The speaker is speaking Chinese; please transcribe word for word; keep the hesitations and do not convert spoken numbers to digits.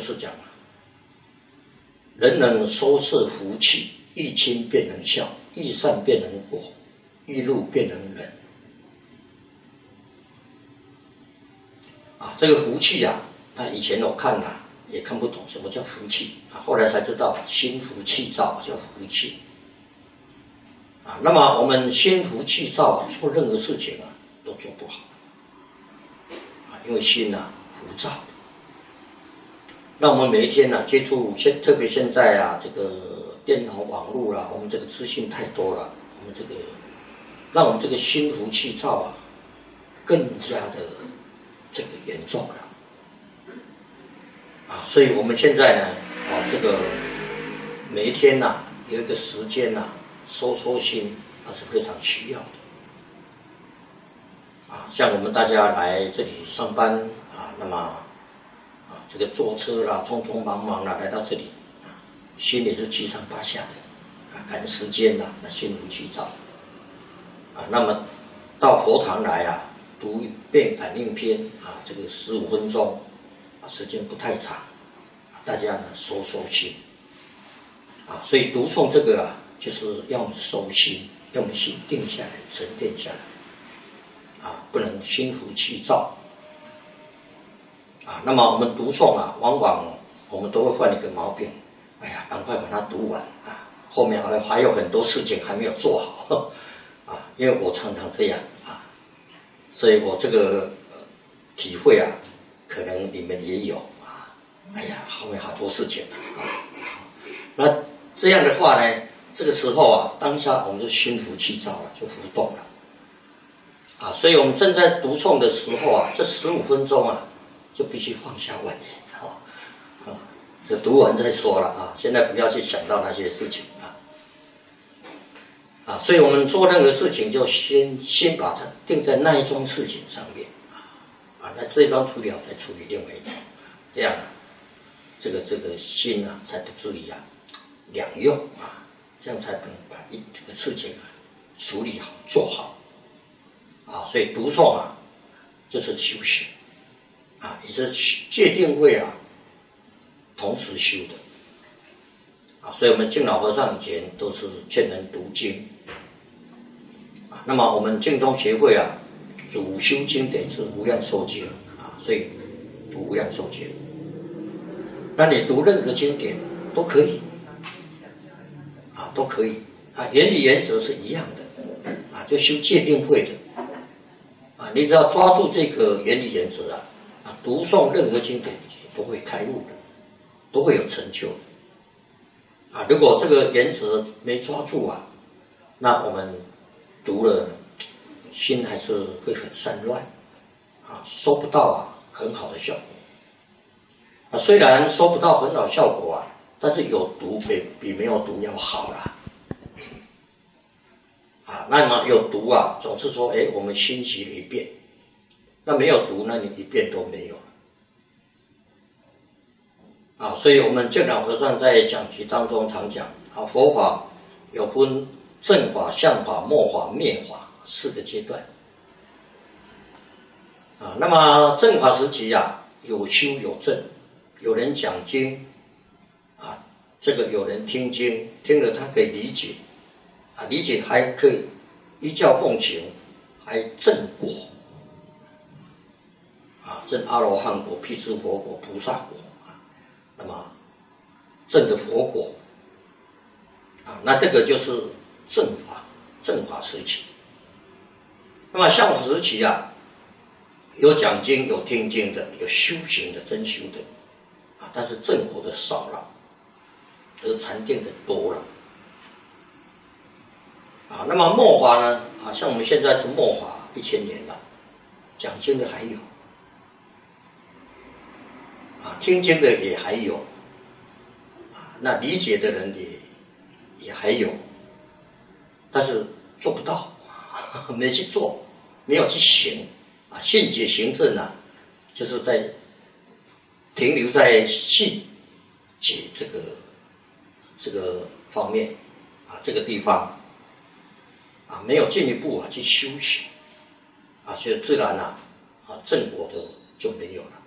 就是讲啊，人能收摄福气，欲亲便能孝，欲善便能果，欲怒便能忍。啊，这个福气啊，啊，以前我看啊也看不懂什么叫福气啊，后来才知道心浮气躁叫福气。啊，那么我们心浮气躁啊，做任何事情啊都做不好。啊，因为心啊浮躁。那我们每一天呢、啊、接触现，特别现在啊，这个电脑网络啦、啊，我们这个资讯太多了，我们这个让我们这个心浮气躁啊，更加的这个严重了。啊，所以我们现在呢，啊，这个每一天呐、啊、有一个时间呐、啊，收收心，那是非常需要的。啊，像我们大家来这里上班啊，那么。这个坐车啦，匆匆忙忙啦，来到这里，啊，心里是七上八下的，啊，赶时间啦，那心浮气躁，啊，那么到佛堂来啊，读一遍感应篇啊，这个十五分钟，啊，时间不太长，啊，大家呢收收心，啊，所以读诵这个啊，就是要我们收心，要我们心定下来，沉淀下来，啊，不能心浮气躁。啊，那么我们读诵啊，往往我们都会犯一个毛病，哎呀，赶快把它读完啊，后面还还有很多事情还没有做好，啊，因为我常常这样啊，所以我这个、呃、体会啊，可能你们也有啊，哎呀，后面好多事情啊，那这样的话呢，这个时候啊，当下我们就心浮气躁了，就浮动了，啊，所以我们正在读诵的时候啊，这十五分钟啊。就必须放下妄念，啊，啊，就读完再说了啊！现在不要去想到那些事情啊，啊，所以我们做任何事情就先先把它定在那一桩事情上面啊，啊，那这一桩处理好再处理另外一桩，这样啊，这个这个心啊才不至于啊两用啊，这样才能把一这个事情啊处理好做好，啊，所以读诵啊就是修行。啊，也是戒定慧啊，同时修的啊，所以我们净老和尚以前都是劝人读经啊。那么我们净宗协会啊，主修经典是无量寿经啊，所以读无量寿经。那你读任何经典都可以啊，都可以啊，原理原则是一样的啊，就修戒定慧的啊，你只要抓住这个原理原则啊。啊，读诵任何经典都会开悟的，都会有成就的。啊，如果这个原则没抓住啊，那我们读了，心还是会很散乱，啊，收不到啊很好的效果。啊，虽然收不到很好效果啊，但是有读比比没有读要好啦。啊，那么有读啊，总是说，哎，我们心习了一遍。那没有读，那你一遍都没有了啊！所以我们净老和尚在讲题当中常讲啊，佛法有分正法、相法、末法、灭法四个阶段啊。那么正法时期啊，有修有证，有人讲经啊，这个有人听经，听了他可以理解啊，理解还可以依教奉行，还正果。啊，证阿罗汉果、辟支佛果、菩萨果啊，那么证的佛果啊，那这个就是正法，正法时期。那么相法时期啊，有讲经、有听经的，有修行的、真修的啊，但是正果的少了，而禅定的多了啊。那么末法呢？啊，像我们现在是末法一千年了，讲经的还有。啊，听经的也还有，啊，那理解的人也也还有，但是做不到，没去做，没有去行，啊，信解行证啊，就是在停留在信解这个这个方面，啊，这个地方，啊，没有进一步啊去修行，啊，所以自然啊，啊，正果的就没有了。